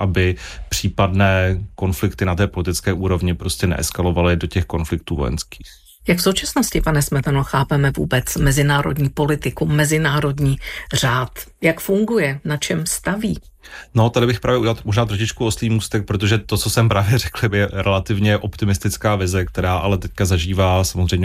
aby případné konflikty na té politické úrovni prostě neeskalovaly do těch konfliktů vojenských. Jak v současnosti, pane Smetano, chápeme vůbec mezinárodní politiku, mezinárodní řád? Jak funguje? Na čem staví? No, tady bych právě udělal možná trošičku oslý můstek, protože to, co jsem právě řekl, je relativně optimistická vize, která ale teďka zažívá samozřejmě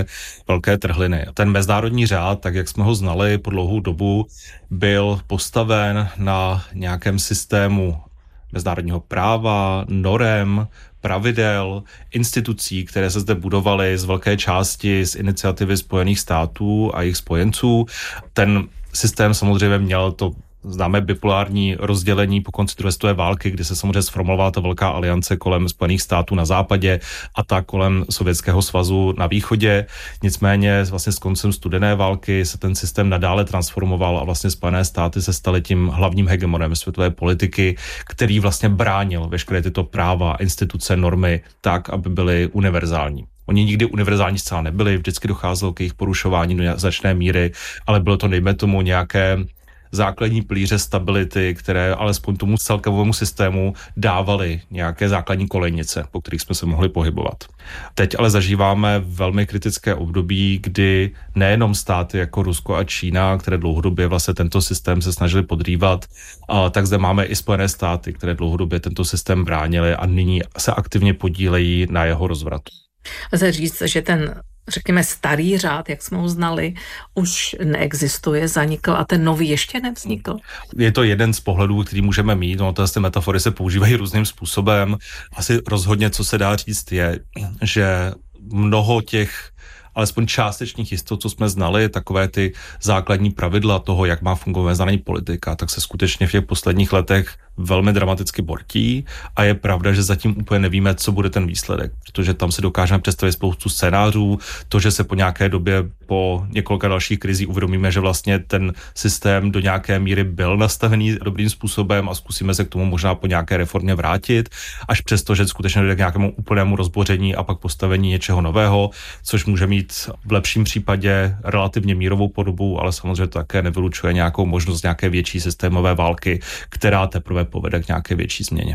velké trhliny. Ten mezinárodní řád, tak jak jsme ho znali po dlouhou dobu, byl postaven na nějakém systému mezinárodního práva, norem, pravidel, institucí, které se zde budovaly z velké části z iniciativy Spojených států a jejich spojenců. Ten systém samozřejmě měl to známé bipolární rozdělení po konci druhé světové války, kdy se samozřejmě sformulovala ta velká aliance kolem Spojených států na západě a tak kolem Sovětského svazu na východě. Nicméně vlastně s koncem studené války se ten systém nadále transformoval a vlastně Spojené státy se staly tím hlavním hegemonem světové politiky, který vlastně bránil veškeré tyto práva, instituce, normy tak, aby byly univerzální. Oni nikdy univerzální zcela nebyli, vždycky docházelo k jejich porušování do značné míry, ale bylo to, dejme tomu, nějaké základní pilíře stability, které alespoň tomu celkovému systému dávaly nějaké základní kolejnice, po kterých jsme se mohli pohybovat. Teď ale zažíváme velmi kritické období, kdy nejenom státy jako Rusko a Čína, které dlouhodobě vlastně tento systém se snažili podrývat, tak zde máme i Spojené státy, které dlouhodobě tento systém bránily a nyní se aktivně podílejí na jeho rozvratu. Lze říct, že ten, řekněme, starý řád, jak jsme ho znali, už neexistuje, zanikl a ten nový ještě nevznikl. Je to jeden z pohledů, který můžeme mít, no ty metafory se používají různým způsobem. Asi rozhodně, co se dá říct, je, že mnoho těch alespoň částečných jistot, co jsme znali, takové ty základní pravidla toho, jak má fungovat mezinárodní politika, tak se skutečně v těch posledních letech velmi dramaticky bortí a je pravda, že zatím úplně nevíme, co bude ten výsledek, protože tam si dokážeme představit spoustu scénářů, to, že se po nějaké době, po několika dalších krizí uvědomíme, že vlastně ten systém do nějaké míry byl nastavený dobrým způsobem a zkusíme se k tomu možná po nějaké reformě vrátit, až přesto, že skutečně dojde k nějakému úplnému rozboření a pak postavení něčeho nového, což může mít v lepším případě relativně mírovou podobu, ale samozřejmě to také nevylučuje nějakou možnost nějaké větší systémové války, která teprve povede k nějaké větší změně.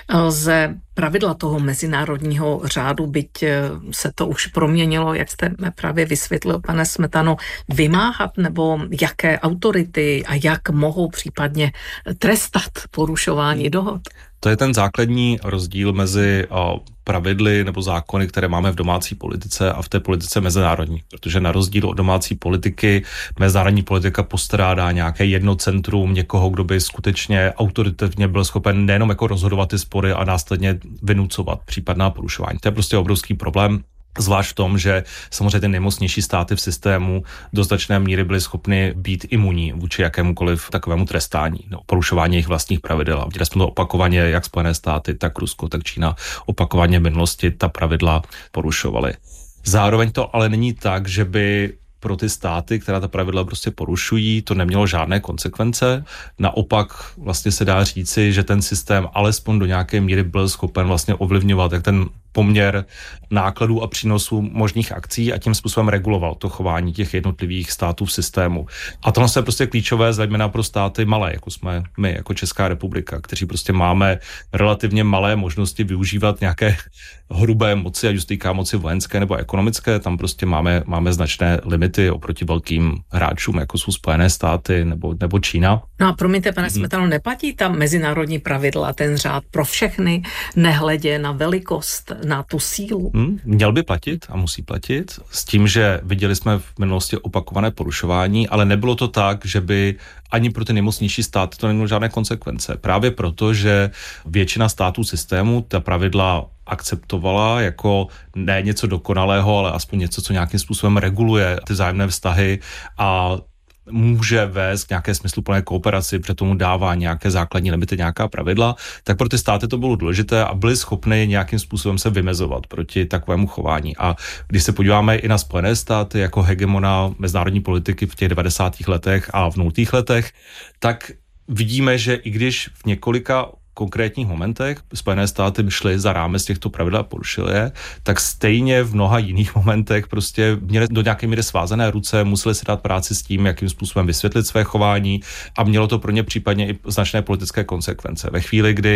Lze pravidla toho mezinárodního řádu, byť se to už proměnilo, jak jste právě vysvětlil, pane Smetano, vymáhat, nebo jaké autority a jak mohou případně trestat porušování dohod? To je ten základní rozdíl mezi pravidly nebo zákony, které máme v domácí politice a v té politice mezinárodní. Protože na rozdíl od domácí politiky, mezinárodní politika postrádá nějaké jedno centrum, někoho, kdo by skutečně autoritativně byl schopen nejenom jako rozhodovat ty spory a následně vynucovat případná porušování. To je prostě obrovský problém. Zvlášť v tom, že samozřejmě ty nejmocnější státy v systému do značné míry byly schopny být imunní vůči jakémukoliv takovému trestání, porušování jejich vlastních pravidel. A viděli jsme to opakovaně, jak Spojené státy, tak Rusko, tak Čína opakovaně v minulosti ta pravidla porušovaly. Zároveň to ale není tak, že by pro ty státy, která ta pravidla prostě porušují, to nemělo žádné konsekvence. Naopak vlastně se dá říci, že ten systém alespoň do nějaké míry byl schopen vlastně ovlivňovat, jak ten poměr nákladů a přínosů možných akcí a tím způsobem reguloval to chování těch jednotlivých států v systému. A to je prostě klíčové, zejména pro státy malé, jako jsme my, jako Česká republika, kteří prostě máme relativně malé možnosti využívat nějaké hrubé moci, ať už týká moci vojenské nebo ekonomické, tam prostě máme značné limity oproti velkým hráčům, jako jsou Spojené státy nebo Čína. No a promiňte, pane Smetano, neplatí tam mezinárodní pravidla, ten řád pro všechny, nehledě na velikost, na tu sílu? Měl by platit a musí platit, s tím, že viděli jsme v minulosti opakované porušování, ale nebylo to tak, že by ani pro ty nejmocnější státy to nemělo žádné konsekvence. Právě proto, že většina států systému ta pravidla akceptovala jako ne něco dokonalého, ale aspoň něco, co nějakým způsobem reguluje ty vzájemné vztahy a může vést k nějaké smysluplné kooperaci, protože tomu dává nějaké základní limity, nějaká pravidla, tak pro ty státy to bylo důležité a byly schopny nějakým způsobem se vymezovat proti takovému chování. A když se podíváme i na Spojené státy jako hegemona mezinárodní politiky v těch 90. letech a v 0. letech, tak vidíme, že i když v několika konkrétních momentech Spojené státy šly za rámec těchto pravidel a porušily je, tak stejně v mnoha jiných momentech prostě měli do nějaké míry svázané ruce, museli si dát práci s tím, jakým způsobem vysvětlit své chování a mělo to pro ně případně i značné politické konsekvence. Ve chvíli, kdy